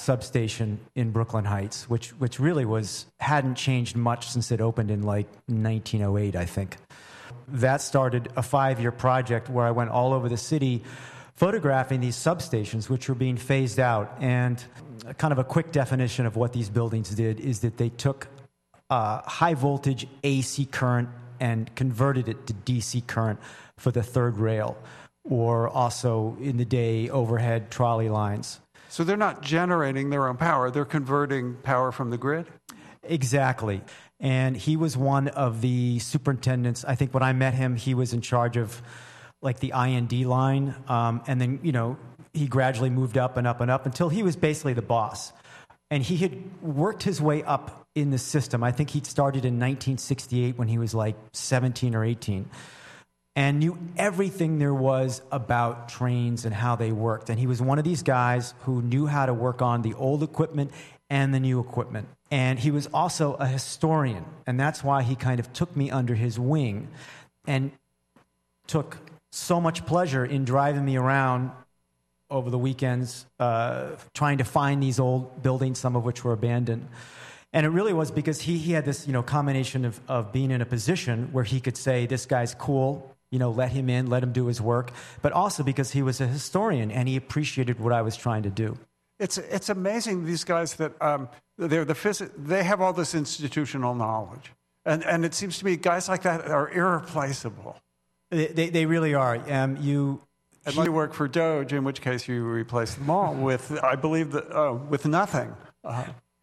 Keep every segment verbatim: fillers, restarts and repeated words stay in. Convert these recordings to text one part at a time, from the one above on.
substation in Brooklyn Heights, which which really was hadn't changed much since it opened in like nineteen oh eight, I think. That started a five-year project where I went all over the city photographing these substations, which were being phased out. And kind of a quick definition of what these buildings did is that they took uh, high-voltage A C current and converted it to D C current for the third rail, or also in the day overhead trolley lines. So they're not generating their own power, they're converting power from the grid? Exactly. And he was one of the superintendents. I think when I met him, he was in charge of like the I N D line. Um, and then, you know, he gradually moved up and up and up until he was basically the boss. And he had worked his way up in the system. I think he'd started in nineteen sixty-eight when he was like seventeen or eighteen. And knew everything there was about trains and how they worked. And he was one of these guys who knew how to work on the old equipment and the new equipment. And he was also a historian, and that's why he kind of took me under his wing and took so much pleasure in driving me around over the weekends, uh, trying to find these old buildings, some of which were abandoned. And it really was because he, he had this, you know, combination of, of being in a position where he could say, this guy's cool, you know, let him in, let him do his work, but also because he was a historian and he appreciated what I was trying to do. It's it's amazing, these guys that um, they're the phys- they have all this institutional knowledge, and and it seems to me guys like that are irreplaceable. They they, they really are. Um, you unless you work for Doge, in which case you replace them all with, I believe, that oh, with nothing. Uh-huh.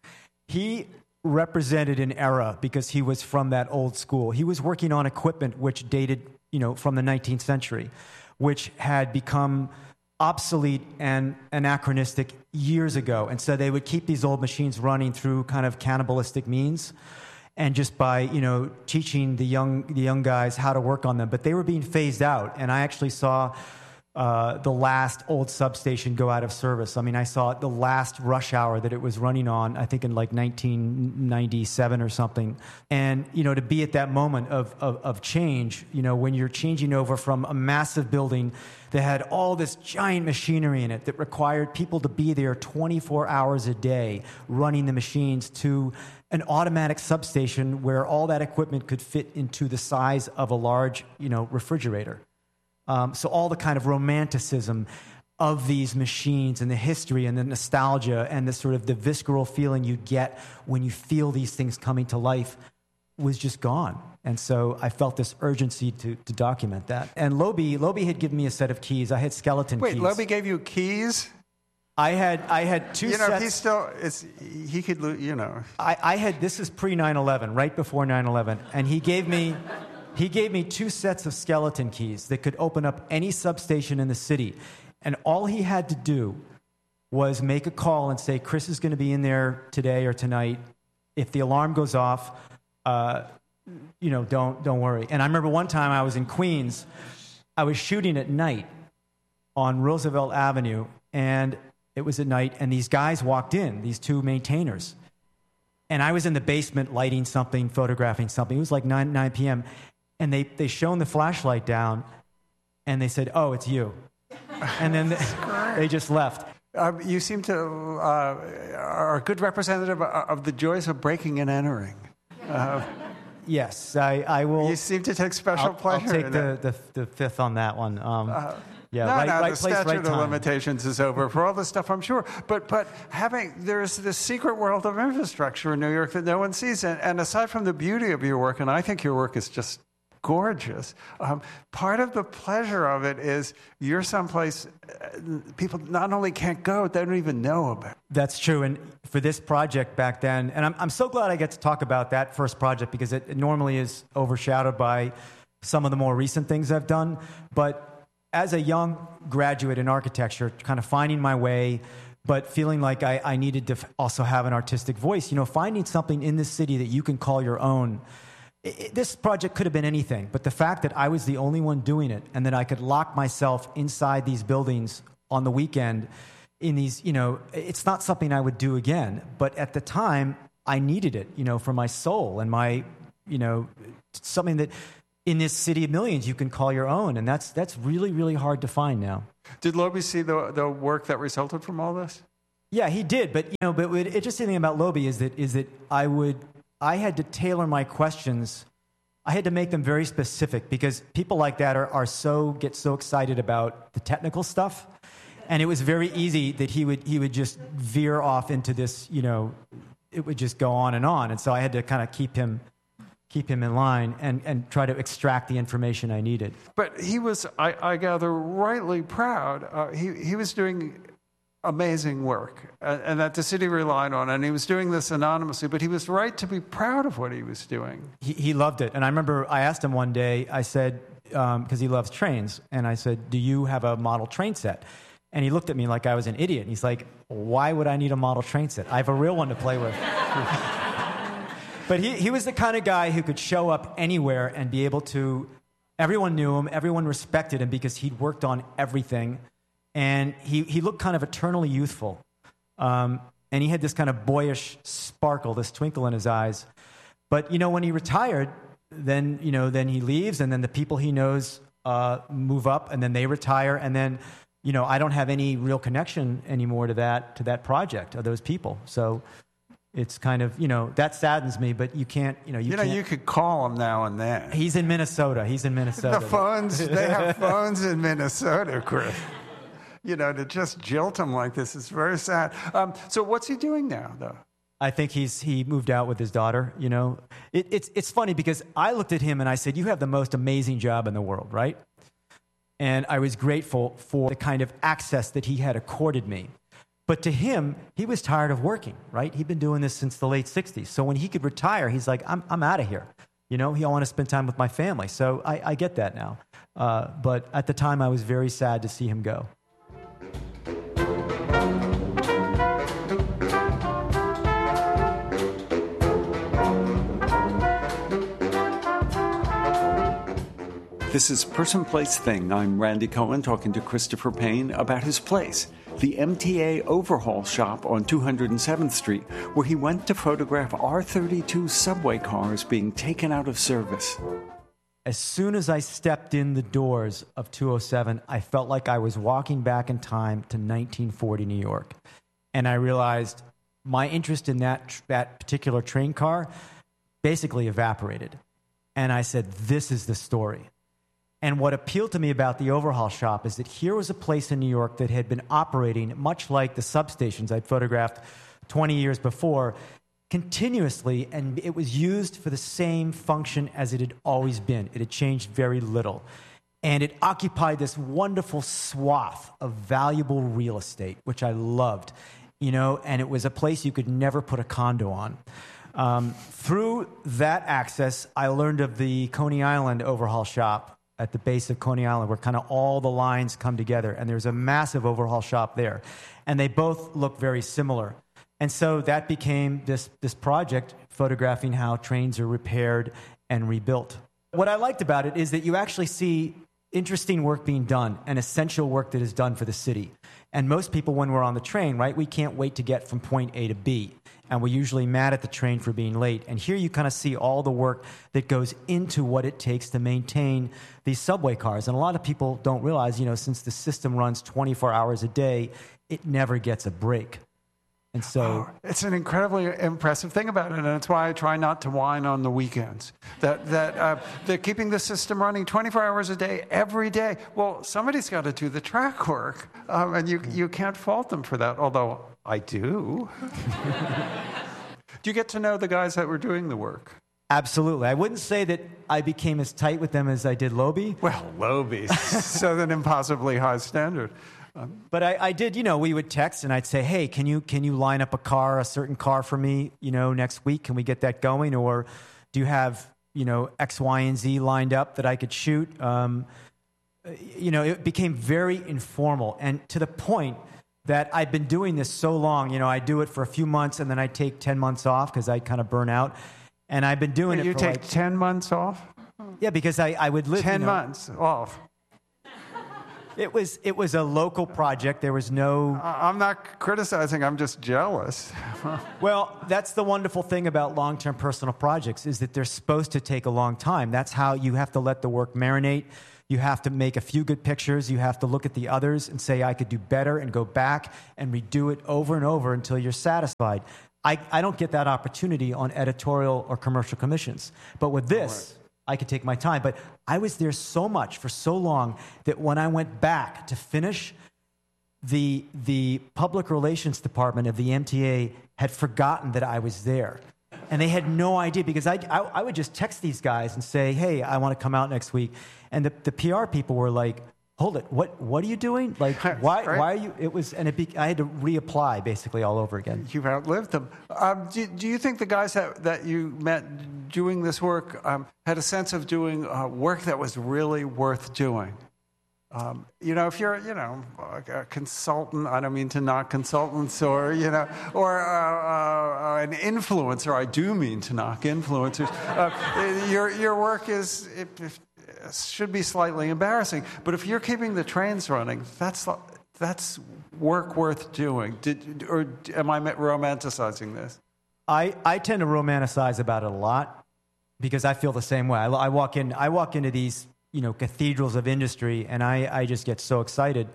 He represented an era because he was from that old school. He was working on equipment which dated, you know, from the nineteenth century, which had become obsolete and anachronistic years ago. And so they would keep these old machines running through kind of cannibalistic means and just by, you know, teaching the young the young guys how to work on them. But they were being phased out. And I actually saw uh, the last old substation go out of service. I mean, I saw the last rush hour that it was running on, I think in like nineteen ninety-seven or something. And, you know, to be at that moment of, of, of change, you know, when you're changing over from a massive building that had all this giant machinery in it that required people to be there twenty-four hours a day running the machines to an automatic substation where all that equipment could fit into the size of a large, you know, refrigerator. Um, so all the kind of romanticism of these machines and the history and the nostalgia and the sort of the visceral feeling you get when you feel these things coming to life was just gone. And so I felt this urgency to, to document that. And Lobi, Lobi had given me a set of keys. I had skeleton Wait, keys. Wait, Lobi gave you keys? I had I had two you know, sets. He still, it's, he could, you know. I, I had, this is pre nine eleven, right before nine eleven. And he gave me, he gave me two sets of skeleton keys that could open up any substation in the city. And all he had to do was make a call and say, Chris is going to be in there today or tonight. If the alarm goes off, uh, you know, don't don't worry. And I remember one time I was in Queens. I was shooting at night on Roosevelt Avenue, and it was at night, and these guys walked in, these two maintainers. And I was in the basement lighting something, photographing something. It was like nine p.m. And they, they shone the flashlight down, and they said, oh, it's you. And then they, they just left. Um, you seem to uh, are a good representative of the joys of breaking and entering. Uh, yes, I, I will. You seem to take special I'll, pleasure I'll take in the, the, the fifth on that one. Um, uh, yeah, no, right, no, right the place, statute right of time. limitations is over for all this stuff, I'm sure. But but having there's this secret world of infrastructure in New York that no one sees. And, and aside from the beauty of your work, and I think your work is just gorgeous. Um, part of the pleasure of it is you're someplace people not only can't go, they don't even know about. That's true. And for this project back then, and I'm, I'm so glad I get to talk about that first project because it, it normally is overshadowed by some of the more recent things I've done. But as a young graduate in architecture, kind of finding my way, but feeling like I, I needed to also have an artistic voice, you know, finding something in this city that you can call your own. This project could have been anything, but the fact that I was the only one doing it and that I could lock myself inside these buildings on the weekend in these, you know, it's not something I would do again. But at the time, I needed it, you know, for my soul and my, you know, something that in this city of millions you can call your own. And that's that's really, really hard to find now. Did Lobi see the, the work that resulted from all this? Yeah, he did. But, you know, but the interesting thing about Loebi is that is that I would I had to tailor my questions. I had to make them very specific because people like that are, are so get so excited about the technical stuff. And it was very easy that he would he would just veer off into this, you know, it would just go on and on. And so I had to kind of keep him keep him in line and, and try to extract the information I needed. But he was, I, I gather, rightly proud. Uh, he, he was doing amazing work, and, and that the city relied on, and he was doing this anonymously, but he was right to be proud of what he was doing. He, he loved it. And I remember I asked him one day, I said, because um, he loves trains, and I said, do you have a model train set? And he looked at me like I was an idiot. And he's like, why would I need a model train set? I have a real one to play with. But he, he was the kind of guy who could show up anywhere and be able to, everyone knew him, everyone respected him because he'd worked on everything. And he, he looked kind of eternally youthful. Um, and he had this kind of boyish sparkle, this twinkle in his eyes. But, you know, when he retired, then, you know, then he leaves, and then the people he knows uh, move up, and then they retire, and then, you know, I don't have any real connection anymore to that, to that project, or those people. So it's kind of, you know, that saddens me, but you can't, you know, you, You know, can't. you could call him now and then. He's in Minnesota. He's in Minnesota. The phones, they have phones in Minnesota, Chris. You know, to just jilt him like this is very sad. Um, so what's he doing now, though? I think he's he moved out with his daughter, you know. It, it's it's funny because I looked at him and I said, you have the most amazing job in the world, right? And I was grateful for the kind of access that he had accorded me. But to him, he was tired of working, right? He'd been doing this since the late sixties. So when he could retire, he's like, I'm I'm out of here. You know, he I want to spend time with my family. So I, I get that now. Uh, but at the time, I was very sad to see him go. This is Person, Place, Thing. I'm Randy Cohen talking to Christopher Payne about his place, the M T A Overhaul Shop on two hundred seventh Street, where he went to photograph R thirty-two subway cars being taken out of service. As soon as I stepped in the doors of two oh seven, I felt like I was walking back in time to nineteen forty New York. And I realized my interest in that that particular train car basically evaporated. And I said, this is the story. And what appealed to me about the Overhaul Shop is that here was a place in New York that had been operating much like the substations I'd photographed twenty years before, continuously, and it was used for the same function as it had always been. It had changed very little. And it occupied this wonderful swath of valuable real estate, which I loved, you know, and it was a place you could never put a condo on. Um, through that access, I learned of the Coney Island Overhaul Shop at the base of Coney Island, where kind of all the lines come together, and there's a massive overhaul shop there. And they both look very similar. And so that became this, this project, photographing how trains are repaired and rebuilt. What I liked about it is that you actually see interesting work being done, and essential work that is done for the city. And most people, when we're on the train, right, we can't wait to get from point A to B. And we're usually mad at the train for being late. And here you kind of see all the work that goes into what it takes to maintain these subway cars. And a lot of people don't realize, you know, since the system runs twenty-four hours a day, it never gets a break. And so oh, it's an incredibly impressive thing about it, and it's why I try not to whine on the weekends. That that uh, they're keeping the system running twenty-four hours a day, every day. Well, somebody's got to do the track work, um, and you you can't fault them for that. Although I do. Do you get to know the guys that were doing the work? Absolutely. I wouldn't say that I became as tight with them as I did Loebi. Well, Loebi's set an impossibly high standard. Um, but I, I did, you know, we would text and I'd say, hey, can you can you line up a car, a certain car for me, you know, next week? Can we get that going? Or do you have, you know, X, Y, and Z lined up that I could shoot? Um, you know, it became very informal, and to the point that I'd been doing this so long. You know, I do it for a few months and then I take ten months off because I kind of burn out. And I've been doing you it for take like, ten months off? Yeah, because I, I would live ten you know, months off. It was it was a local project. There was no... I'm not criticizing. I'm just jealous. Well, that's the wonderful thing about long-term personal projects is that they're supposed to take a long time. That's how you have to let the work marinate. You have to make a few good pictures. You have to look at the others and say, I could do better, and go back and redo it over and over until you're satisfied. I, I don't get that opportunity on editorial or commercial commissions. But with this, right. I could take my time. But I was there so much for so long that when I went back to finish, the the public relations department of the M T A had forgotten that I was there. And they had no idea, because I, I, I would just text these guys and say, hey, I want to come out next week. And the, the P R people were like, hold it, what what are you doing? Like, why right. why are you, it was, and it be, I had to reapply basically all over again. You've outlived them. Um, do, do you think the guys that, that you met doing this work um, had a sense of doing uh, work that was really worth doing? Um, you know, if you're, you know, a consultant, I don't mean to knock consultants, or, you know, or uh, uh, an influencer, I do mean to knock influencers. Uh, your your work is, it, it should be slightly embarrassing. But if you're keeping the trains running, that's that's work worth doing. Did, or am I romanticizing this? I, I tend to romanticize about it a lot, because I feel the same way. I, I walk in, I walk into these, you know, cathedrals of industry, and I, I just get so excited,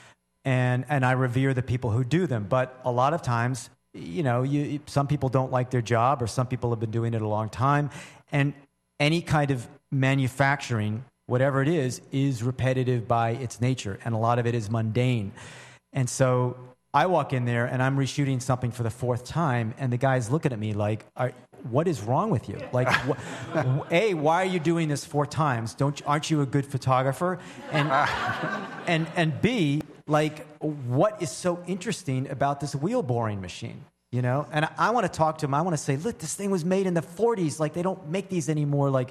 and and I revere the people who do them. But a lot of times, you know, you, some people don't like their job, or some people have been doing it a long time, and any kind of manufacturing, whatever it is, is repetitive by its nature, and a lot of it is mundane. And so I walk in there, and I'm reshooting something for the fourth time, and the guy's looking at me like, are, what is wrong with you? Like, wh- A, why are you doing this four times? Don't aren't you a good photographer? And and and B, like, what is so interesting about this wheel boring machine? You know? And I, I want to talk to him. I want to say, look, this thing was made in the forties. Like, they don't make these anymore. Like,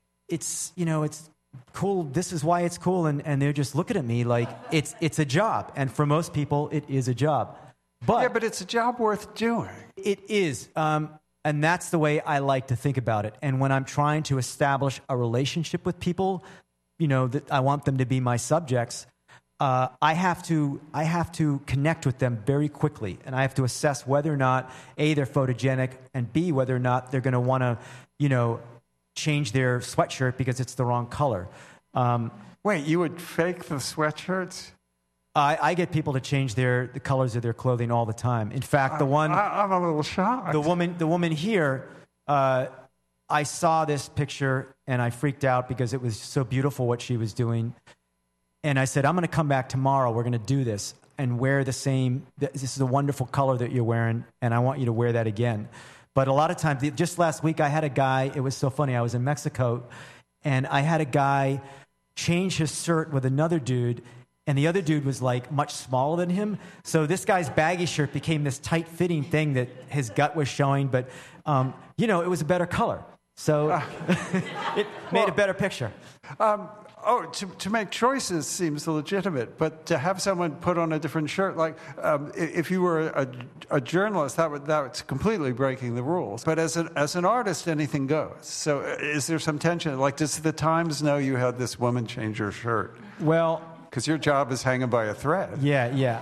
it's, you know, it's cool. This is why it's cool. And and they're just looking at me like it's it's a job. And for most people, it is a job. But yeah, but it's a job worth doing. It is. Um, And that's the way I like to think about it. And when I'm trying to establish a relationship with people, you know, that I want them to be my subjects, uh, I have to I have to connect with them very quickly, and I have to assess whether or not A, they're photogenic, and B, whether or not they're going to want to, you know, change their sweatshirt because it's the wrong color. Um, Wait, you would fake the sweatshirts? I, I get people to change their the colors of their clothing all the time. In fact, the one I, I'm a little shocked. The woman, the woman here, uh, I saw this picture and I freaked out because it was so beautiful what she was doing. And I said, I'm going to come back tomorrow. We're going to do this and wear the same. This is a wonderful color that you're wearing, and I want you to wear that again. But a lot of times, just last week, I had a guy. It was so funny. I was in Mexico, and I had a guy change his shirt with another dude. And the other dude was like much smaller than him. So this guy's baggy shirt became this tight-fitting thing that his gut was showing. But, um, you know, it was a better color. So uh, it made well, a better picture. Um, oh, to, to make choices seems legitimate. But to have someone put on a different shirt, like um, if you were a, a journalist, that would, that's completely breaking the rules. But as an, as an artist, anything goes. So is there some tension? Like, does the Times know you had this woman change her shirt? Well... Because your job is hanging by a thread. Yeah, yeah.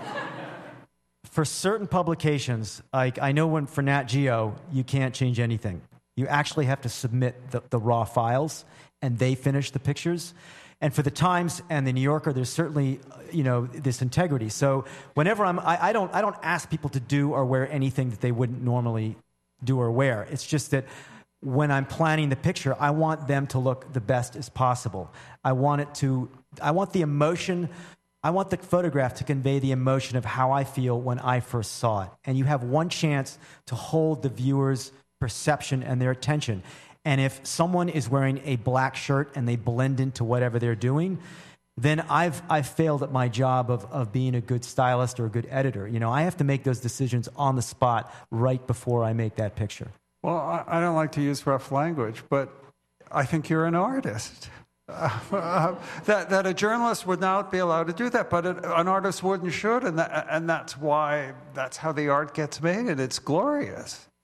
For certain publications, like I know when for Nat Geo, you can't change anything. You actually have to submit the, the raw files, and they finish the pictures. And for the Times and the New Yorker, there's certainly, you know, this integrity. So whenever I'm, I, I don't, I don't ask people to do or wear anything that they wouldn't normally do or wear. It's just that when I'm planning the picture, I want them to look the best as possible. I want it to, I want the emotion, I want the photograph to convey the emotion of how I feel when I first saw it. And you have one chance to hold the viewer's perception and their attention. And if someone is wearing a black shirt and they blend into whatever they're doing, then I've I've failed at my job of, of being a good stylist or a good editor. You know, I have to make those decisions on the spot right before I make that picture. Well, I, I don't like to use rough language, but I think you're an artist. Uh, uh, that that a journalist would not be allowed to do that, but an, an artist would and should, and that, and that's why that's how the art gets made, and it's glorious.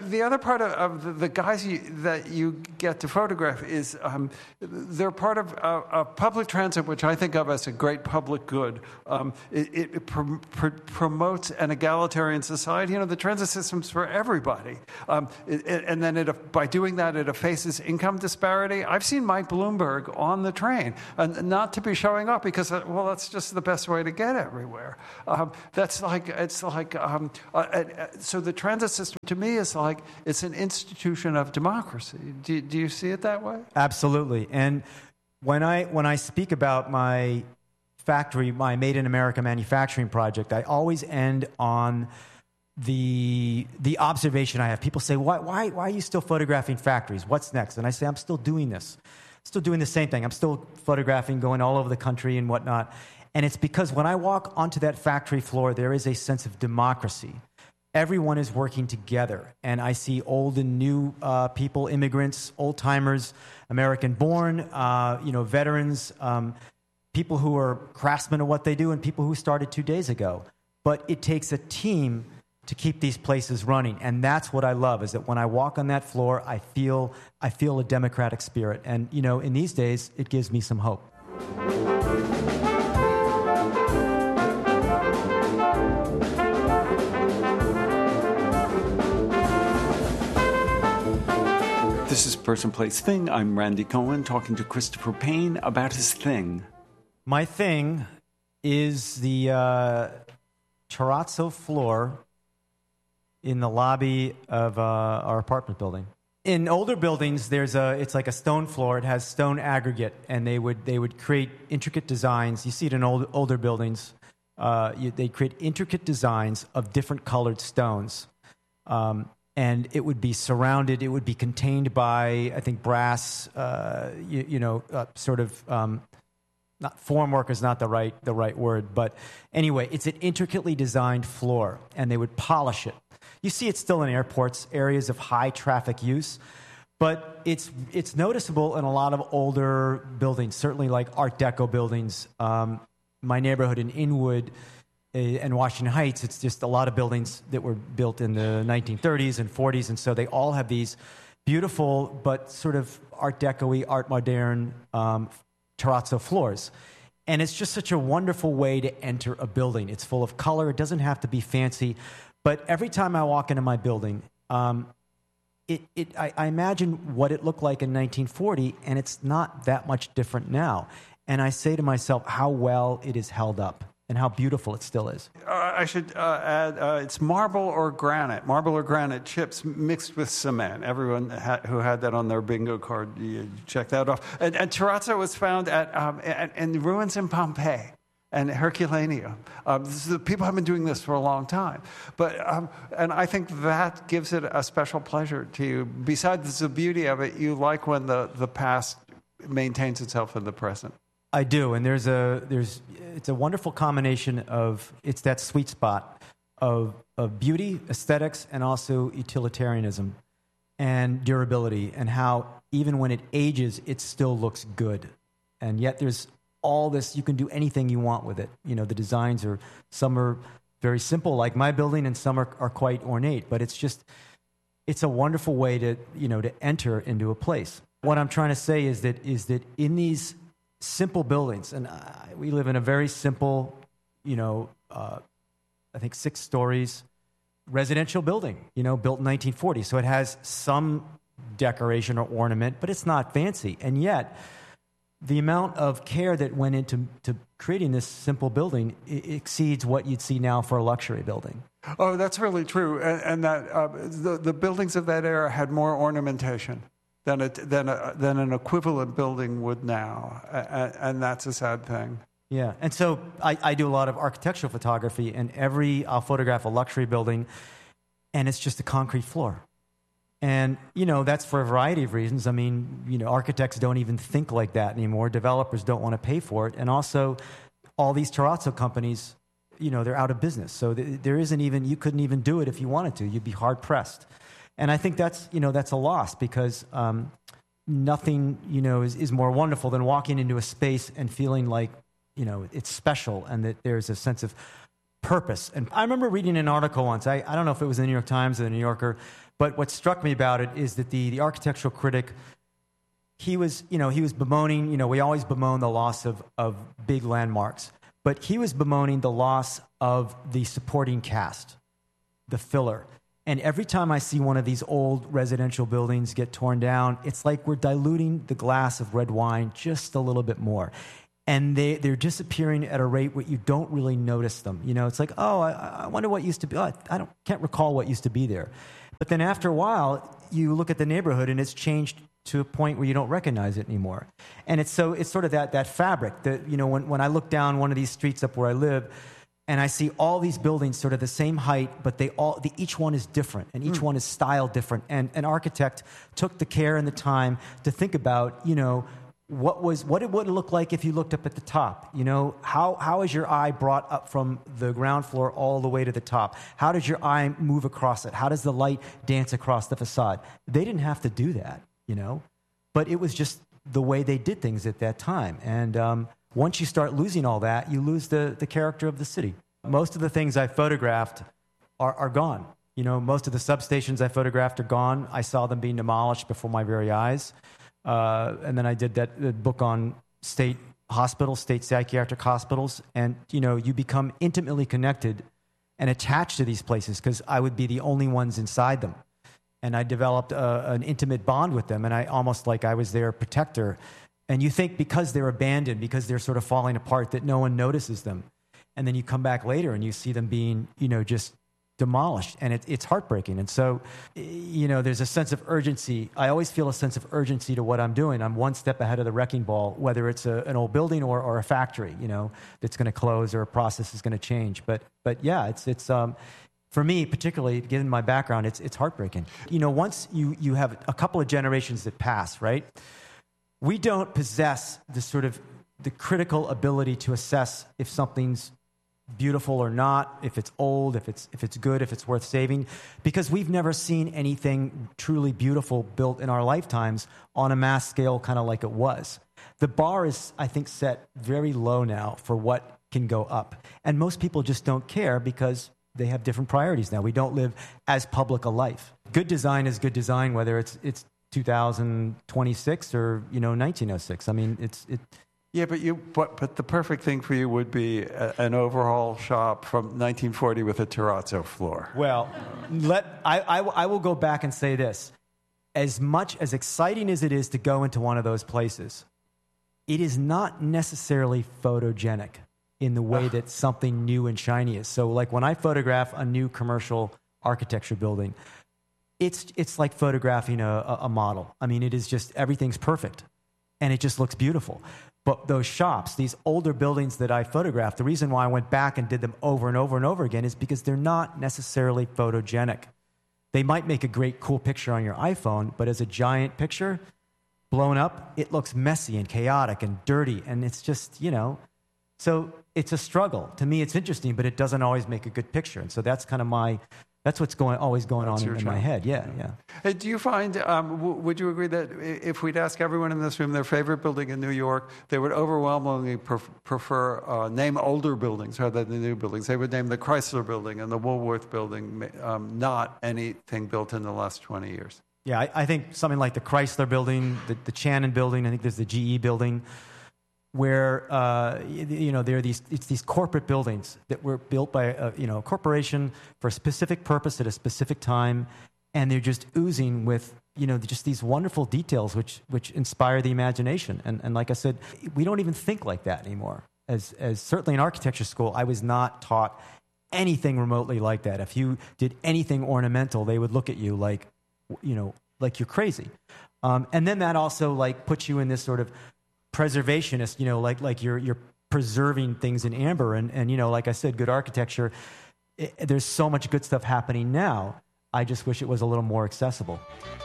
The other part of, of the, the guys you, that you get to photograph is um, they're part of a, a public transit, which I think of as a great public good. Um, it it pr- pr- promotes an egalitarian society. You know, the transit system's for everybody. Um, it, it, and then it, by doing that, it effaces income disparity. I've seen Mike Bloomberg on the train, and not to be showing up because, uh, well, that's just the best way to get everywhere. Um, that's like, it's like, um, uh, uh, so the transit system to me is like, it's an institution of democracy. Do, do you see it that way? Absolutely. And when I when I speak about my factory, my Made in America manufacturing project, I always end on the the observation I have. People say, why, why, why are you still photographing factories? What's next? And I say, I'm still doing this. Still doing the same thing. I'm still photographing, going all over the country and whatnot. And it's because when I walk onto that factory floor, there is a sense of democracy. Everyone is working together, and I see old and new uh, people, immigrants, old-timers, American-born, uh, you know, veterans, um, people who are craftsmen of what they do, and people who started two days ago. But it takes a team to keep these places running, and that's what I love, is that when I walk on that floor, I feel I feel a democratic spirit. And, you know, in these days, it gives me some hope. This is Person, Place, Thing. I'm Randy Cohen talking to Christopher Payne about his thing. My thing is the uh, terrazzo floor in the lobby of uh, our apartment building. In older buildings, there's a it's like a stone floor. It has stone aggregate, and they would they would create intricate designs. You see it in old, older buildings. Uh, you, they create intricate designs of different colored stones. Um, And it would be surrounded, it would be contained by, I think, brass, uh, you, you know, uh, sort of, um, not formwork is not the right the right word, but anyway, it's an intricately designed floor, and they would polish it. You see it still in airports, areas of high traffic use, but it's it's noticeable in a lot of older buildings, certainly like Art Deco buildings. Um, my neighborhood in Inwood and Washington Heights, it's just a lot of buildings that were built in the nineteen thirties and forties, and so they all have these beautiful but sort of Art Deco-y, Art Moderne um, terrazzo floors. And it's just such a wonderful way to enter a building. It's full of color. It doesn't have to be fancy. But every time I walk into my building, um, it, it, I, I imagine what it looked like in nineteen forty, and it's not that much different now. And I say to myself how well it is held up, and how beautiful it still is. Uh, I should uh, add, uh, it's marble or granite, marble or granite chips mixed with cement. Everyone ha- who had that on their bingo card, you check that off. And, and terrazzo was found at, um, at in ruins in Pompeii and Herculaneum. Um, this is the, people have been doing this for a long time. But um, and I think that gives it a special pleasure to you. Besides the beauty of it, you like when the, the past maintains itself in the present. I do, and there's a there's it's a wonderful combination of it's that sweet spot of of beauty, aesthetics, and also utilitarianism and durability, and how even when it ages, it still looks good, and yet there's all this. You can do anything you want with it. You know, the designs are some are very simple, like my building, and some are, are quite ornate. But it's just it's a wonderful way to you know to enter into a place. What I'm trying to say is that is that in these simple buildings, and uh, we live in a very simple, you know, uh, I think six stories residential building, you know, built in nineteen forty. So it has some decoration or ornament, but it's not fancy. And yet, the amount of care that went into to creating this simple building exceeds what you'd see now for a luxury building. Oh, that's really true. And, and that uh, the, the buildings of that era had more ornamentation than a, than a, than an equivalent building would now, and, and that's a sad thing. Yeah, and so I, I do a lot of architectural photography, and every I'll photograph a luxury building, and it's just a concrete floor, and you know that's for a variety of reasons. I mean, you know, architects don't even think like that anymore. Developers don't want to pay for it, and also all these terrazzo companies, you know, they're out of business. So th- there isn't even you couldn't even do it if you wanted to. You'd be hard pressed. And I think that's, you know, that's a loss because um, nothing, you know, is, is more wonderful than walking into a space and feeling like, you know, it's special and that there's a sense of purpose. And I remember reading an article once, I, I don't know if it was in the New York Times or the New Yorker, but what struck me about it is that the, the architectural critic, he was, you know, he was bemoaning, you know, we always bemoan the loss of, of big landmarks, but he was bemoaning the loss of the supporting cast, the filler. And every time I see one of these old residential buildings get torn down, it's like we're diluting the glass of red wine just a little bit more. And they, they're disappearing at a rate where you don't really notice them. You know, it's like, oh, I, I wonder what used to be. Oh, I don't, can't recall what used to be there. But then after a while, you look at the neighborhood and it's changed to a point where you don't recognize it anymore. And it's so it's sort of that that fabric that, you know, when, when I look down one of these streets up where I live and I see all these buildings sort of the same height, but they all the, each one is different and each mm. one is styled different. And an architect took the care and the time to think about, you know, what was what it would look like if you looked up at the top. You know, how how is your eye brought up from the ground floor all the way to the top? How does your eye move across it? How does the light dance across the facade? They didn't have to do that, you know, but it was just the way they did things at that time. And um, once you start losing all that, you lose the the character of the city. Most of the things I photographed are, are gone. You know, most of the substations I photographed are gone. I saw them being demolished before my very eyes. Uh, and then I did that uh, book on state hospitals, state psychiatric hospitals. And, you know, you become intimately connected and attached to these places because I would be the only ones inside them. And I developed a, an intimate bond with them. And I almost like I was their protector. And you think because they're abandoned, because they're sort of falling apart, that no one notices them. And then you come back later and you see them being, you know, just demolished, and it, it's heartbreaking. And so, you know, there's a sense of urgency. I always feel a sense of urgency to what I'm doing. I'm one step ahead of the wrecking ball, whether it's a, an old building or, or a factory, you know, that's going to close or a process is going to change. But, but yeah, it's it's um, for me particularly, given my background, it's it's heartbreaking. You know, once you you have a couple of generations that pass, right? We don't possess the sort of the critical ability to assess if something's beautiful or not, if it's old, if it's if it's good, if it's worth saving, because we've never seen anything truly beautiful built in our lifetimes on a mass scale, kind of like it was. The bar is, I think, set very low now for what can go up, and most people just don't care because they have different priorities now. We don't live as public a life. Good design is good design, whether it's it's two thousand twenty-six or, you know, nineteen oh six. I mean, it's it. Yeah, but you but but the perfect thing for you would be a, an overhaul shop from nineteen forty with a terrazzo floor. Well, let I, I I will go back and say this: as much as exciting as it is to go into one of those places, it is not necessarily photogenic in the way that something new and shiny is. So, like when I photograph a new commercial architecture building, it's it's like photographing a, a model. I mean, it is just everything's perfect, and it just looks beautiful. But those shops, these older buildings that I photographed, the reason why I went back and did them over and over and over again is because they're not necessarily photogenic. They might make a great, cool picture on your iPhone, but as a giant picture, blown up, it looks messy and chaotic and dirty, and it's just, you know, so it's a struggle. To me, it's interesting, but it doesn't always make a good picture. And so that's kind of my... That's what's going, always going That's on in, in my head. Yeah, yeah. Hey, do you find, um, w- would you agree that if we'd ask everyone in this room their favorite building in New York, they would overwhelmingly pref- prefer uh, name older buildings rather than new buildings? They would name the Chrysler Building and the Woolworth Building, um, not anything built in the last twenty years. Yeah, I, I think something like the Chrysler Building, the, the Channon Building, I think there's the G E Building, where uh, you know there are these it's these corporate buildings that were built by a, you know a corporation for a specific purpose at a specific time, and they're just oozing with you know just these wonderful details which which inspire the imagination. And and like I said, we don't even think like that anymore. As as certainly in architecture school, I was not taught anything remotely like that. If you did anything ornamental, they would look at you like you know like you're crazy. Um, and then that also like puts you in this sort of preservationist, you know, like like you're you're preserving things in amber, and and you know, like I said, good architecture. It, there's so much good stuff happening now. I just wish it was a little more accessible.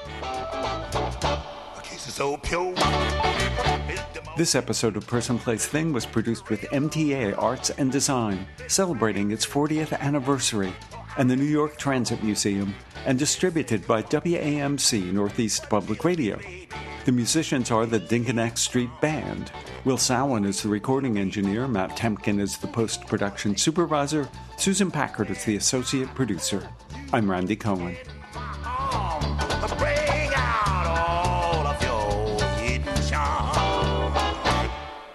This episode of Person Place Thing was produced with M T A Arts and Design, celebrating its fortieth anniversary, and the New York Transit Museum, and distributed by W A M C Northeast Public Radio. The musicians are the Dinkeneck Street Band. Will Samhain is the recording engineer. Matt Temkin is the post-production supervisor. Susan Packard is the associate producer. I'm Randy Cohen. Bring out all of your hidden charm.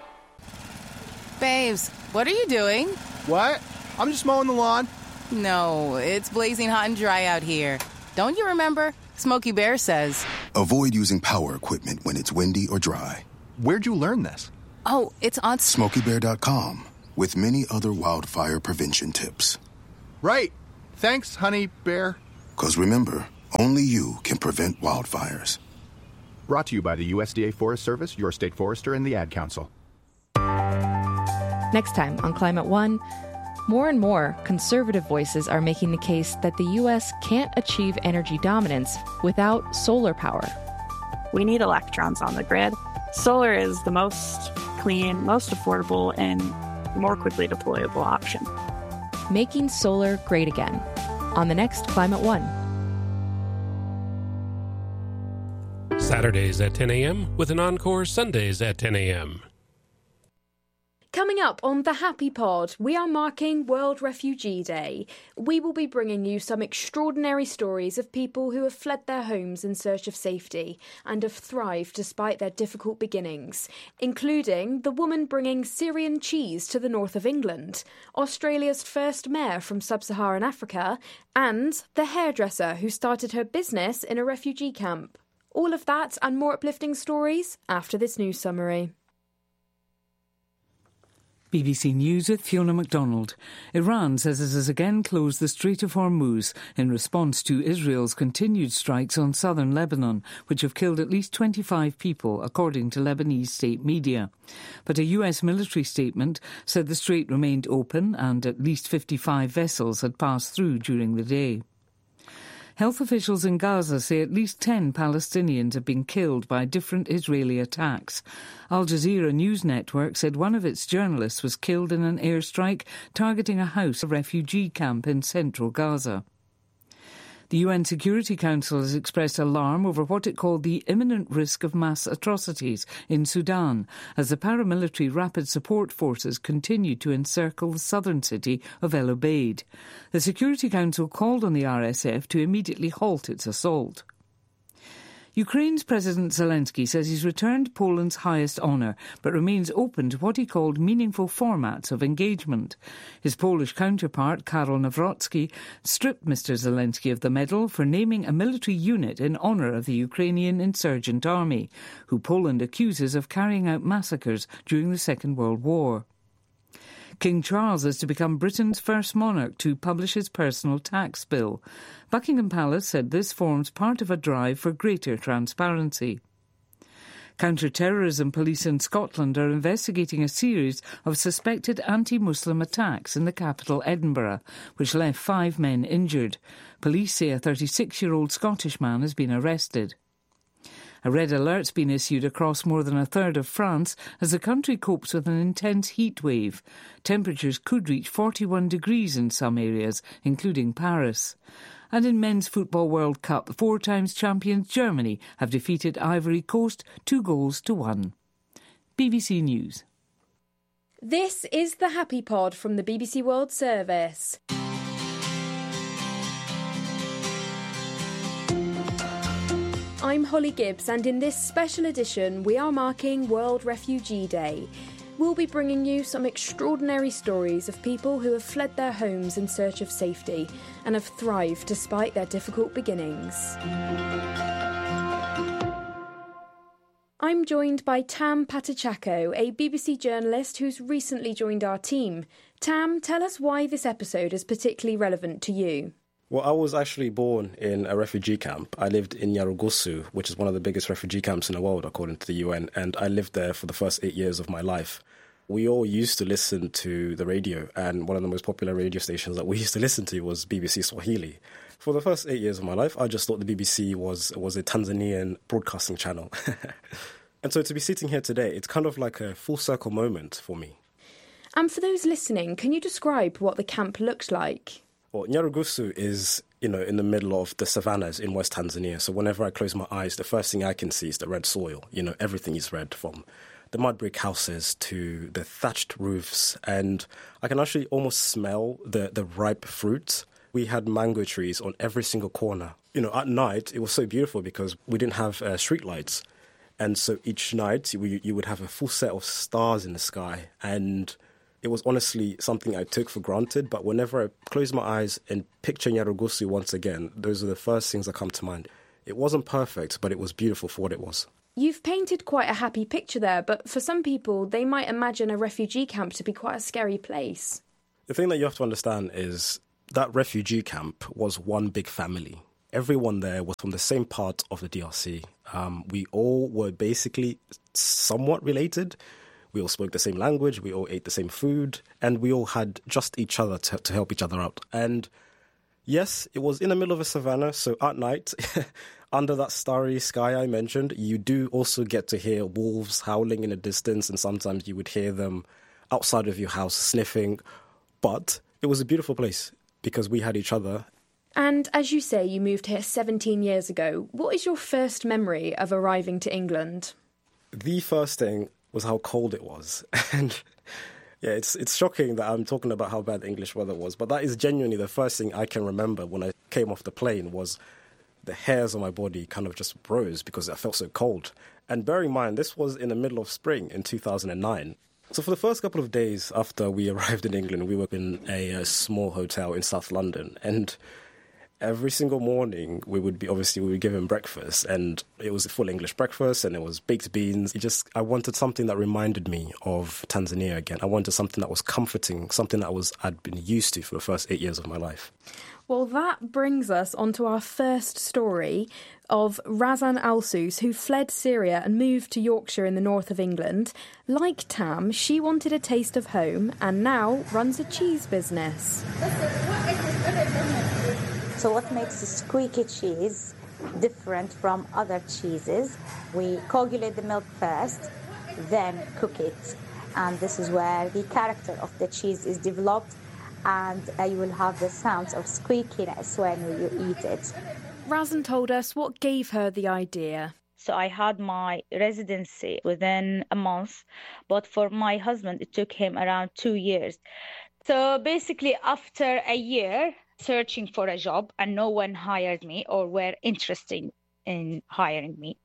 Babes, what are you doing? What? I'm just mowing the lawn. No, it's blazing hot and dry out here. Don't you remember? Smokey Bear says. Avoid using power equipment when it's windy or dry. Where'd you learn this? Oh, it's on Smokey Bear dot com, with many other wildfire prevention tips. Right. Thanks, honey bear. Because remember, only you can prevent wildfires. Brought to you by the U S D A Forest Service, your state forester, and the Ad Council. Next time on Climate One, more and more conservative voices are making the case that the U S can't achieve energy dominance without solar power. We need electrons on the grid. Solar is the most clean, most affordable, and more quickly deployable option. Making solar great again on the next Climate One. Saturdays at ten a.m. with an encore Sundays at ten a.m. Coming up on The Happy Pod, we are marking World Refugee Day. We will be bringing you some extraordinary stories of people who have fled their homes in search of safety and have thrived despite their difficult beginnings, including the woman bringing Syrian cheese to the north of England, Australia's first mayor from sub-Saharan Africa, and the hairdresser who started her business in a refugee camp. All of that and more uplifting stories after this news summary. B B C News with Fiona MacDonald. Iran says it has again closed the Strait of Hormuz in response to Israel's continued strikes on southern Lebanon, which have killed at least twenty-five people, according to Lebanese state media. But a U S military statement said the strait remained open and at least fifty-five vessels had passed through during the day. Health officials in Gaza say at least ten Palestinians have been killed by different Israeli attacks. Al Jazeera News Network said one of its journalists was killed in an airstrike targeting a house, a refugee camp in central Gaza. The U N Security Council has expressed alarm over what it called the imminent risk of mass atrocities in Sudan as the paramilitary rapid support forces continue to encircle the southern city of El Obeid. The Security Council called on the R S F to immediately halt its assault. Ukraine's President Zelensky says he's returned Poland's highest honour, but remains open to what he called meaningful formats of engagement. His Polish counterpart, Karol Nawrocki, stripped Mister Zelensky of the medal for naming a military unit in honour of the Ukrainian insurgent army, who Poland accuses of carrying out massacres during the Second World War. King Charles is to become Britain's first monarch to publish his personal tax bill. Buckingham Palace said this forms part of a drive for greater transparency. Counter-terrorism police in Scotland are investigating a series of suspected anti-Muslim attacks in the capital Edinburgh, which left five men injured. Police say a thirty-six-year-old Scottish man has been arrested. A red alert's been issued across more than a third of France as the country copes with an intense heat wave. Temperatures could reach forty-one degrees in some areas, including Paris. And in Men's Football World Cup, the four times champions Germany have defeated Ivory Coast two goals to one. B B C News. This is the Happy Pod from the B B C World Service. I'm Holly Gibbs, and in this special edition we are marking World Refugee Day. We'll be bringing you some extraordinary stories of people who have fled their homes in search of safety and have thrived despite their difficult beginnings. I'm joined by Tam Patachako, a B B C journalist who's recently joined our team. Tam, tell us why this episode is particularly relevant to you. Well, I was actually born in a refugee camp. I lived in Nyarugusu, which is one of the biggest refugee camps in the world, according to the U N, and I lived there for the first eight years of my life. We all used to listen to the radio, and one of the most popular radio stations that we used to listen to was B B C Swahili. For the first eight years of my life, I just thought the B B C was, was a Tanzanian broadcasting channel. And so to be sitting here today, it's kind of like a full circle moment for me. And for those listening, can you describe what the camp looked like? Well, Nyarugusu is, you know, in the middle of the savannas in West Tanzania. So whenever I close my eyes, the first thing I can see is the red soil. You know, everything is red, from the mud brick houses to the thatched roofs, and I can actually almost smell the, the ripe fruit. We had mango trees on every single corner. You know, at night, it was so beautiful because we didn't have uh, street lights. And so each night, you, you would have a full set of stars in the sky. And it was honestly something I took for granted. But whenever I close my eyes and picture Nyarugusu once again, those are the first things that come to mind. It wasn't perfect, but it was beautiful for what it was. You've painted quite a happy picture there, but for some people, they might imagine a refugee camp to be quite a scary place. The thing that you have to understand is that refugee camp was one big family. Everyone there was from the same part of the D R C. Um, we all were basically somewhat related. We all spoke the same language, we all ate the same food, and we all had just each other to, to help each other out. And yes, it was in the middle of a savannah, so at night, under that starry sky I mentioned, you do also get to hear wolves howling in the distance, and sometimes you would hear them outside of your house sniffing. But it was a beautiful place because we had each other. And as you say, you moved here seventeen years ago. What is your first memory of arriving to England? The first thing was how cold it was. And yeah, it's it's shocking that I'm talking about how bad the English weather was, but that is genuinely the first thing I can remember when I came off the plane was the hairs on my body kind of just rose because I felt so cold. And bear in mind, this was in the middle of spring in two thousand nine. So for the first couple of days after we arrived in England, we were in a, a small hotel in South London, and every single morning we would be obviously we would give him breakfast, and it was a full English breakfast, and it was baked beans. It just I wanted something that reminded me of Tanzania again. I wanted something that was comforting, something that I was I'd been used to for the first eight years of my life. Well, that brings us on to our first story of Razan Alsus, who fled Syria and moved to Yorkshire in the north of England. Like Tam, she wanted a taste of home and now runs a cheese business. So what makes the squeaky cheese different from other cheeses? We coagulate the milk first, then cook it. And this is where the character of the cheese is developed, and uh, you will have the sounds of squeakiness when you eat it. Razan told us what gave her the idea. So I had my residency within a month, but for my husband, it took him around two years. So basically, after a year searching for a job and no one hired me or were interested in hiring me,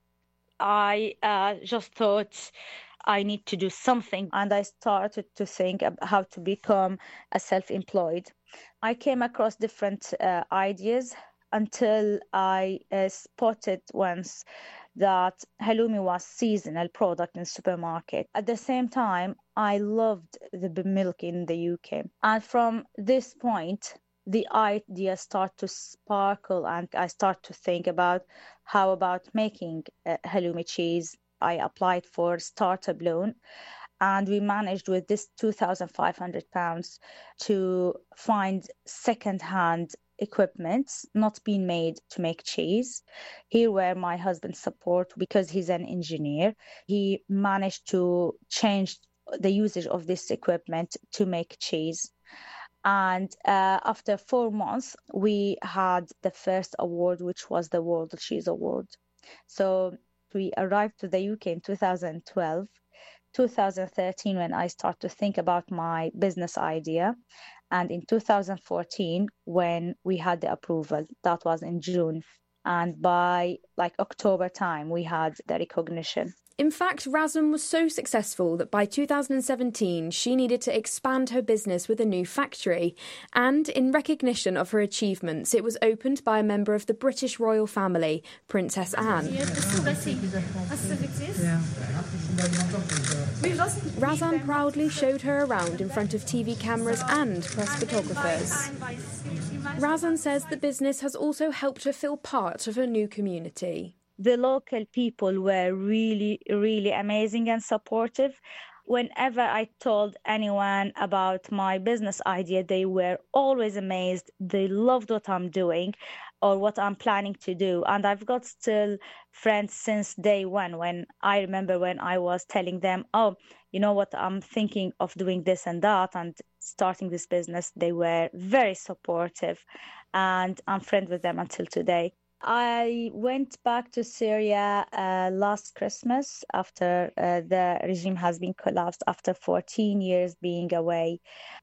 I uh, just thought I need to do something. And I started to think about how to become a self-employed. I came across different uh, ideas until I uh, spotted once that halloumi was seasonal product in supermarket. At the same time, I loved the milk in the U K. And from this point, the idea start to sparkle, and I start to think about how about making uh, halloumi cheese. I applied for startup loan, and we managed with this two thousand five hundred pounds to find second-hand equipment not being made to make cheese. Here where my husband's support, because he's an engineer, he managed to change the usage of this equipment to make cheese. And uh, after four months, we had the first award, which was the World Cheese Award. So we arrived to the U K in two thousand twelve, two thousand thirteen, when I started to think about my business idea. And in two thousand fourteen, when we had the approval, that was in June. And by like October time, we had the recognition. In fact, Razan was so successful that by two thousand seventeen, she needed to expand her business with a new factory. And in recognition of her achievements, it was opened by a member of the British royal family, Princess Anne. Razan proudly showed her around in front of T V cameras and press photographers. Razan says the business has also helped her feel part of her new community. The local people were really, really amazing and supportive. Whenever I told anyone about my business idea, they were always amazed. They loved what I'm doing or what I'm planning to do. And I've got still friends since day one. When I remember when I was telling them, oh, you know what, I'm thinking of doing this and that and starting this business, they were very supportive. And I'm friends with them until today. I went back to Syria uh, last Christmas after uh, the regime has been collapsed, after fourteen years being away.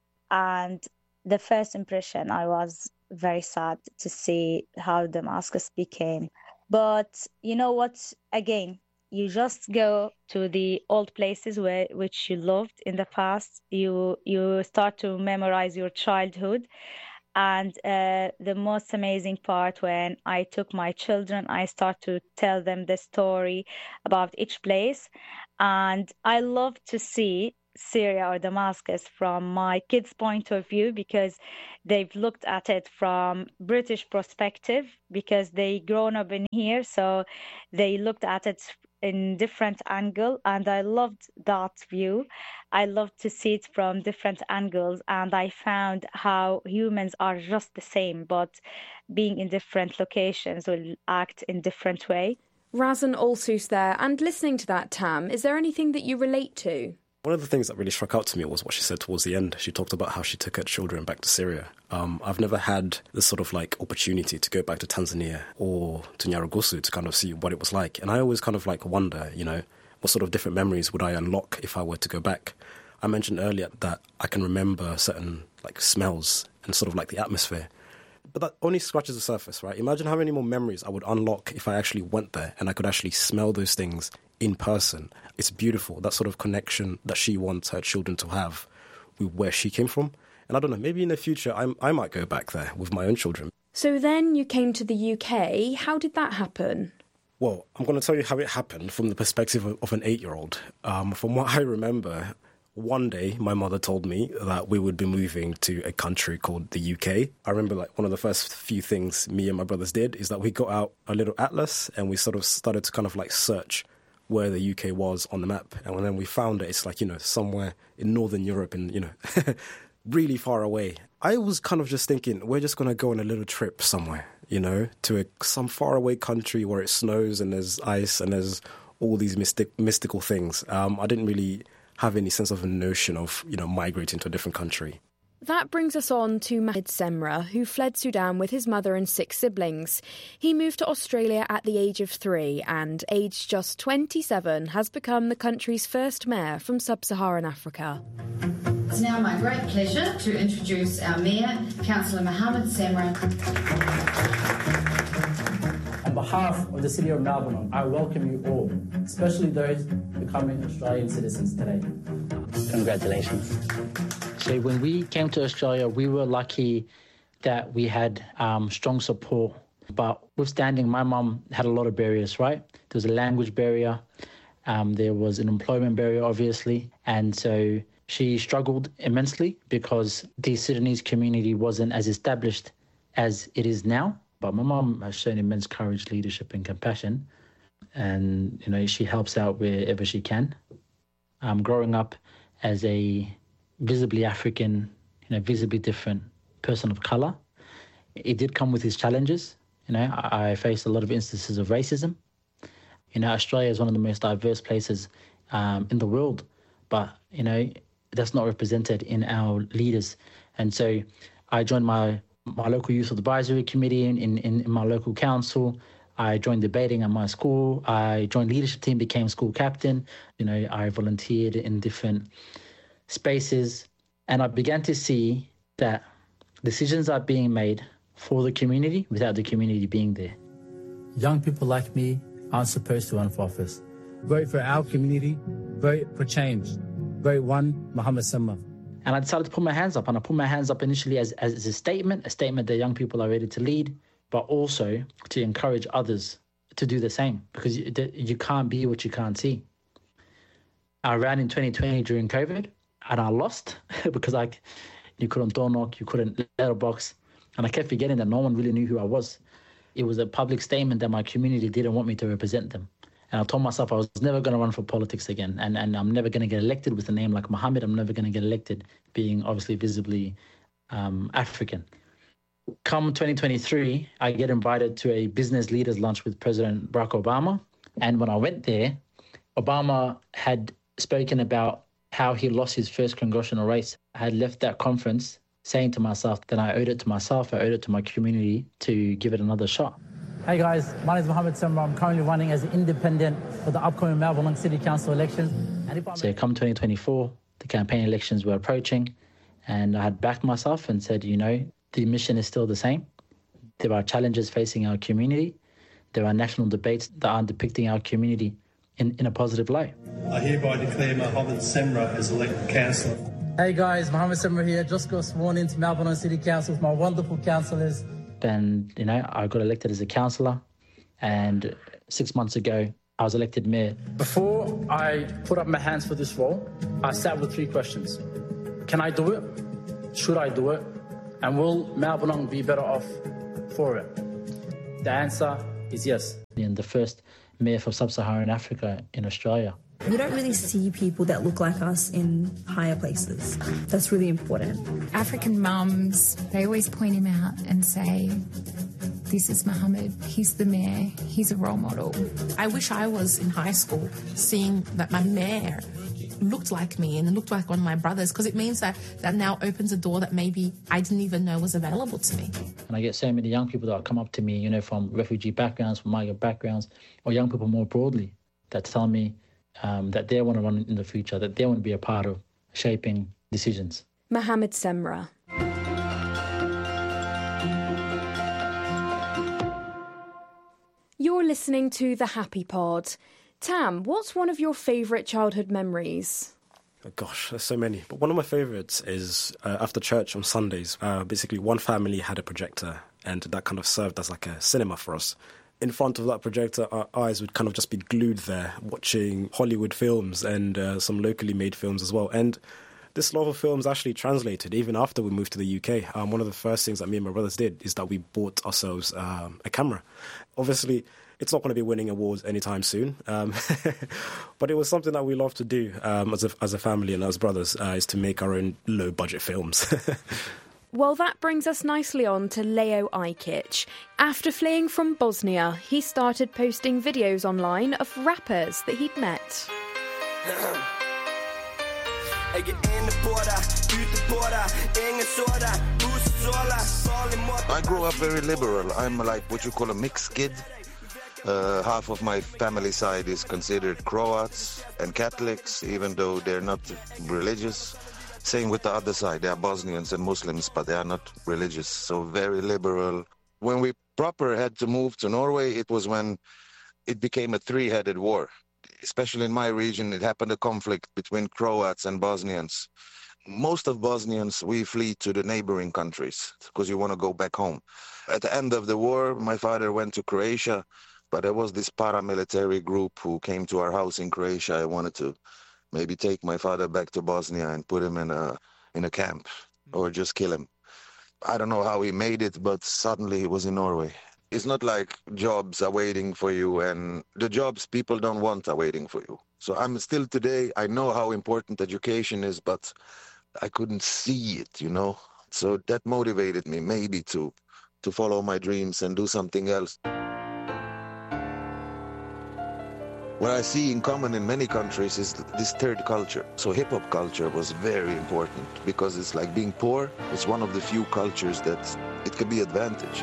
And the first impression, I was very sad to see how Damascus became. But you know what? Again, you just go to the old places where which you loved in the past. You you start to memorize your childhood. And uh, the most amazing part, when I took my children, I start to tell them the story about each place. And I love to see Syria or Damascus from my kids' point of view, because they've looked at it from British perspective, because they grown up in here, so they looked at it in different angle, and I loved that view. I loved to see it from different angles, and I found how humans are just the same, but being in different locations will act in different way. Razan Alsus there, and listening to that, Tam, is there anything that you relate to? One of the things that really struck out to me was what she said towards the end. She talked about how she took her children back to Syria. Um, I've never had this sort of like opportunity to go back to Tanzania or to Nyarugusu to kind of see what it was like. And I always kind of like wonder, you know, what sort of different memories would I unlock if I were to go back? I mentioned earlier that I can remember certain like smells and sort of like the atmosphere. But that only scratches the surface, right? Imagine how many more memories I would unlock if I actually went there and I could actually smell those things in person. It's beautiful, that sort of connection that she wants her children to have with where she came from. And I don't know, maybe in the future I'm, I might go back there with my own children. So then you came to the U K. How did that happen? Well, I'm going to tell you how it happened from the perspective of, of an eight-year-old. Um, from what I remember, one day my mother told me that we would be moving to a country called the U K. I remember like one of the first few things me and my brothers did is that we got out a little atlas and we sort of started to kind of like search where the U K was on the map. And then we found it, it's like, you know, somewhere in Northern Europe and, you know, really far away. I was kind of just thinking, we're just going to go on a little trip somewhere, you know, to a, some faraway country where it snows and there's ice and there's all these mystic, mystical things. Um, I didn't really have any sense of a notion of, you know, migrating to a different country. That brings us on to Mahid Semra, who fled Sudan with his mother and six siblings. He moved to Australia at the age of three and, aged just twenty-seven, has become the country's first mayor from sub-Saharan Africa. It's now my great pleasure to introduce our mayor, Councillor Mohamed Semra. On behalf of the City of Melbourne, I welcome you all, especially those becoming Australian citizens today. Congratulations. So when we came to Australia, we were lucky that we had um, strong support. But withstanding, my mum had a lot of barriers, right? There was a language barrier. Um, there was an employment barrier, obviously. And so she struggled immensely because the Sudanese community wasn't as established as it is now. But my mum has shown immense courage, leadership and compassion. And, you know, she helps out wherever she can. Um, growing up as a visibly African, you know, visibly different person of colour, it did come with its challenges. You know, I, I faced a lot of instances of racism. You know, Australia is one of the most diverse places um, in the world, but, you know, that's not represented in our leaders. And so I joined my, my local youth advisory committee in, in, in my local council. I joined debating at my school. I joined leadership team, became school captain. You know, I volunteered in different spaces, and I began to see that decisions are being made for the community without the community being there. Young people like me aren't supposed to run for office. Vote for our community, vote for change. Vote one, Mohamed Semra. And I decided to put my hands up, and I put my hands up initially as, as a statement, a statement that young people are ready to lead, but also to encourage others to do the same, because you, you can't be what you can't see. I ran in twenty twenty during COVID, and I lost because I, you couldn't door knock, you couldn't letterbox. And I kept forgetting that no one really knew who I was. It was a public statement that my community didn't want me to represent them. And I told myself I was never going to run for politics again. And, and I'm never going to get elected with a name like Mohammed. I'm never going to get elected being obviously visibly um, African. Come twenty twenty-three, I get invited to a business leaders lunch with President Barack Obama. And when I went there, Obama had spoken about how he lost his first congressional race. I had left that conference saying to myself that I owed it to myself, I owed it to my community to give it another shot. Hey guys, my name is Mohammed Semra. I'm currently running as an independent for the upcoming Melbourne City Council election. And if I'm So come twenty twenty-four, the campaign elections were approaching, and I had backed myself and said, you know, the mission is still the same. There are challenges facing our community. There are national debates that are depicting our community in, in a positive light. I hereby declare Mohammed Semra as elected councillor. Hey guys, Mohammed Semra here. Just got sworn into Melbourne City Council with my wonderful councillors. And, you know, I got elected as a councillor, and six months ago, I was elected mayor. Before I put up my hands for this role, I sat with three questions. Can I do it? Should I do it? And will Melbourne be better off for it? The answer is yes. And the first mayor for sub-Saharan Africa in Australia. We don't really see people that look like us in higher places. That's really important. African mums, they always point him out and say, this is Mohammed, he's the mayor, he's a role model. I wish I was in high school seeing that my mayor looked like me and looked like one of my brothers, because it means that that now opens a door that maybe I didn't even know was available to me. And I get so many young people that come up to me, you know, from refugee backgrounds, from migrant backgrounds, or young people more broadly, that tell me um, that they want to run in the future, that they want to be a part of shaping decisions. Mohammed Semra. You're listening to The Happy Pod. Tam, what's one of your favourite childhood memories? Oh, gosh, there's so many. But one of my favourites is uh, after church on Sundays. Uh, basically, one family had a projector, and that kind of served as like a cinema for us. In front of that projector, our eyes would kind of just be glued there, watching Hollywood films and uh, some locally made films as well. And this love of films actually translated even after we moved to the U K. Um, one of the first things that me and my brothers did is that we bought ourselves um, a camera. Obviously, it's not going to be winning awards anytime soon, um, but it was something that we love to do um, as a as a family and as brothers, uh, is to make our own low-budget films. Well, that brings us nicely on to Leo Ajkic. After fleeing from Bosnia, he started posting videos online of rappers that he'd met. I grew up very liberal. I'm like what you call a mixed kid. Uh, half of my family side is considered Croats and Catholics, even though they're not religious. Same with the other side. They are Bosnians and Muslims, but they are not religious. So very liberal. When we proper had to move to Norway, it was when it became a three-headed war. Especially in my region, it happened a conflict between Croats and Bosnians. Most of Bosnians, we flee to the neighboring countries because you want to go back home. At the end of the war, my father went to Croatia, but there was this paramilitary group who came to our house in Croatia. I wanted to maybe take my father back to Bosnia and put him in a in a camp or just kill him. I don't know how he made it, but suddenly he was in Norway. It's not like jobs are waiting for you, and the jobs people don't want are waiting for you. So I'm still today, I know how important education is, but I couldn't see it, you know. So that motivated me maybe to to follow my dreams and do something else. What I see in common in many countries is this third culture. So hip-hop culture was very important because it's like being poor. It's one of the few cultures that it can be advantage.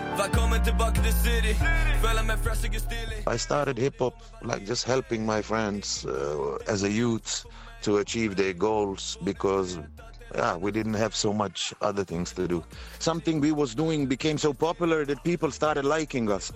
I started hip-hop like just helping my friends uh, as a youth to achieve their goals because yeah, we didn't have so much other things to do. Something we was doing became so popular that people started liking us.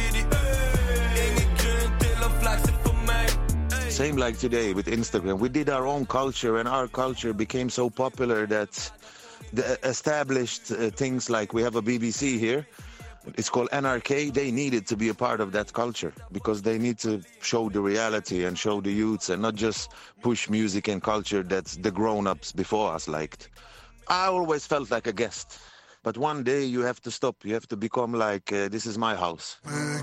Same like today with Instagram. We did our own culture, and our culture became so popular that the established uh, things like we have a B B C here. It's called N R K. They needed to be a part of that culture because they need to show the reality and show the youths and not just push music and culture that the grown-ups before us liked. I always felt like a guest. But one day you have to stop. You have to become like, uh, this is my house.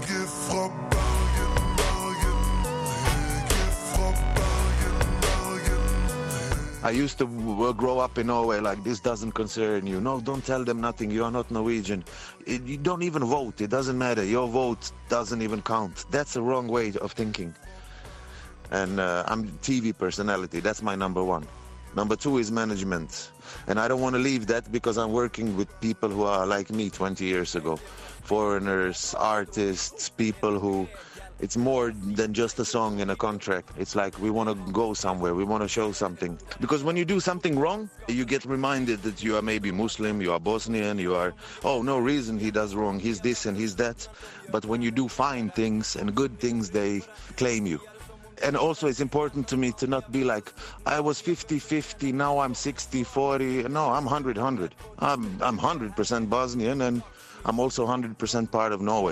I used to grow up in Norway like, this doesn't concern you. No, don't tell them nothing. You are not Norwegian. It, you don't even vote. It doesn't matter. Your vote doesn't even count. That's a wrong way of thinking. And uh, I'm T V personality. That's my number one. Number two is management. And I don't want to leave that because I'm working with people who are like me twenty years ago. Foreigners, artists, people who... It's more than just a song and a contract. It's like we want to go somewhere. We want to show something. Because when you do something wrong, you get reminded that you are maybe Muslim, you are Bosnian, you are, oh, no reason he does wrong. He's this and he's that. But when you do fine things and good things, they claim you. And also it's important to me to not be like, I was fifty fifty, now I'm sixty forty. No, I'm one hundred one hundred. I'm, I'm one hundred percent Bosnian and I'm also one hundred percent part of Norway.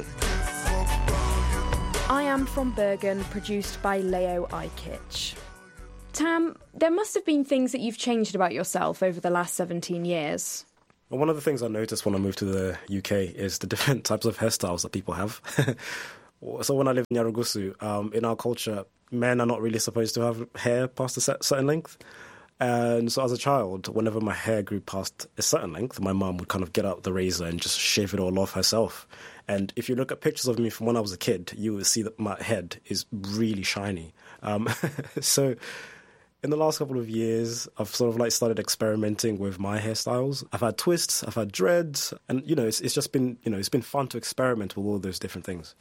I Am From Bergen, produced by Leo Ajkic. Tam, there must have been things that you've changed about yourself over the last seventeen years. Well, one of the things I noticed when I moved to the U K is the different types of hairstyles that people have. So when I lived in Yarugusu, um, in our culture, men are not really supposed to have hair past a certain length. And so as a child, whenever my hair grew past a certain length, my mum would kind of get out the razor and just shave it all off herself. And if you look at pictures of me from when I was a kid, you will see that my head is really shiny. Um, so in the last couple of years, I've sort of like started experimenting with my hairstyles. I've had twists, I've had dreads, and, you know, it's, it's just been, you know, it's been fun to experiment with all those different things.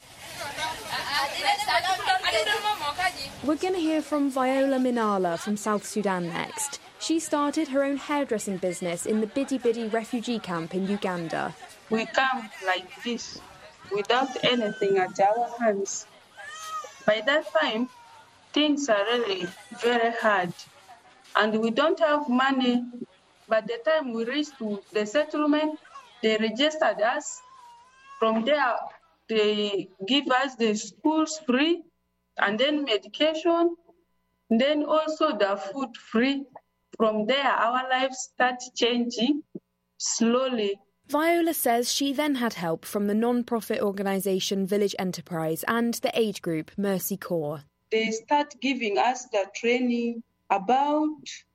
We're going to hear from Viola Minala from South Sudan next. She started her own hairdressing business in the Bidi Bidi refugee camp in Uganda. We come like this, without anything at our hands. By that time, things are really very hard. And we don't have money. By the time we reached to the settlement, they registered us. From there, they give us the schools free, and then medication, then also the food free. From there, our lives start changing slowly. Viola says she then had help from the non-profit organisation Village Enterprise and the aid group Mercy Corps. They start giving us the training about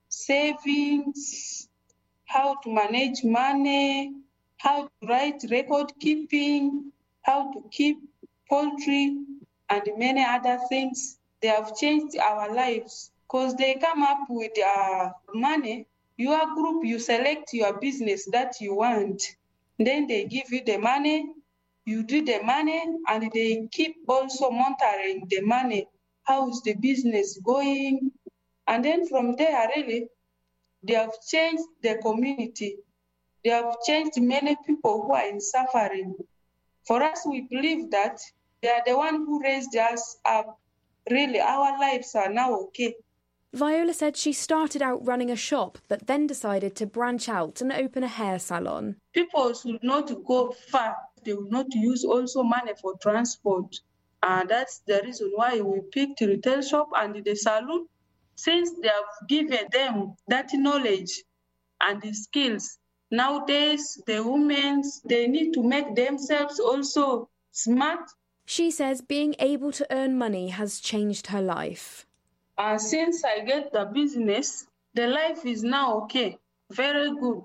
savings, how to manage money, how to write record keeping, how to keep poultry, and many other things. They have changed our lives because they come up with uh, money. Your group, you select your business that you want. Then they give you the money, you do the money, and they keep also monitoring the money. How is the business going? And then from there, really, they have changed the community. They have changed many people who are in suffering. For us, we believe that they are the one who raised us up. Really, our lives are now okay. Viola said she started out running a shop, but then decided to branch out and open a hair salon. People should not go far. They will not use also money for transport. And that's the reason why we picked retail shop and the salon. Since they have given them that knowledge and the skills, nowadays the women, they need to make themselves also smart. She says being able to earn money has changed her life. Uh, since I get the business, the life is now okay, very good.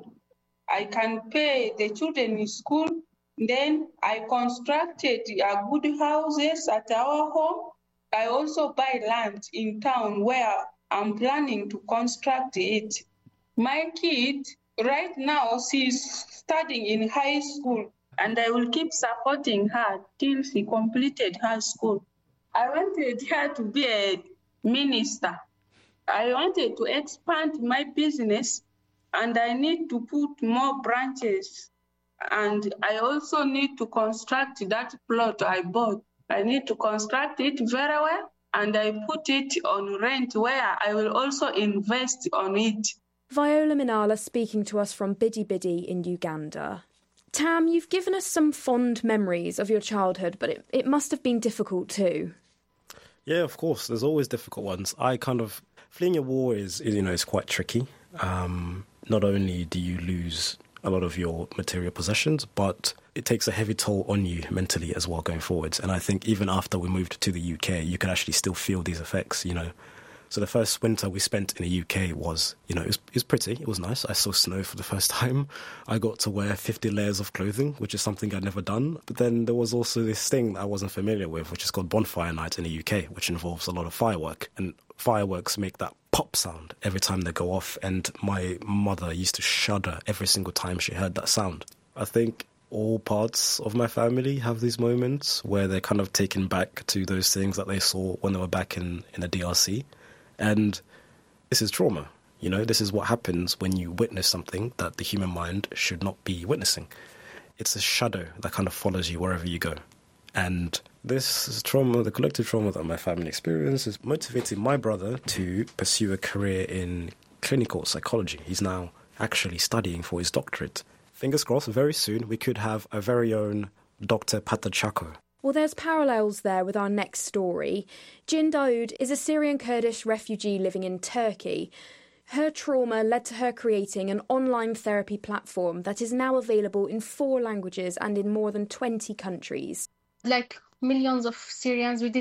I can pay the children in school. Then I constructed uh, good houses at our home. I also buy land in town where I'm planning to construct it. My kid, right now, she's studying in high school, and I will keep supporting her till she completed her school. I wanted her to be a minister. I wanted to expand my business, and I need to put more branches. And I also need to construct that plot I bought. I need to construct it very well, and I put it on rent where I will also invest on it. Viola Minala speaking to us from Bidi Bidi in Uganda. Tam, you've given us some fond memories of your childhood, but it, it must have been difficult too. Yeah, of course. There's always difficult ones. I kind of... Fleeing a war is, you know, is quite tricky. Um, not only do you lose a lot of your material possessions, but it takes a heavy toll on you mentally as well going forwards. And I think even after we moved to the U K, you can actually still feel these effects, you know. So the first winter we spent in the U K was, you know, it was, it was pretty. It was nice. I saw snow for the first time. I got to wear fifty layers of clothing, which is something I'd never done. But then there was also this thing that I wasn't familiar with, which is called bonfire night in the U K, which involves a lot of firework. And fireworks make that pop sound every time they go off. And my mother used to shudder every single time she heard that sound. I think all parts of my family have these moments where they're kind of taken back to those things that they saw when they were back in, in the D R C. And this is trauma. You know, this is what happens when you witness something that the human mind should not be witnessing. It's a shadow that kind of follows you wherever you go. And this trauma, the collective trauma that my family experiences, is motivating my brother to pursue a career in clinical psychology. He's now actually studying for his doctorate. Fingers crossed, very soon we could have a very own Doctor Patachako. Well, there's parallels there with our next story. Jin Daoud is a Syrian Kurdish refugee living in Turkey. Her trauma led to her creating an online therapy platform that is now available in four languages and in more than twenty countries. Like millions of Syrians, we did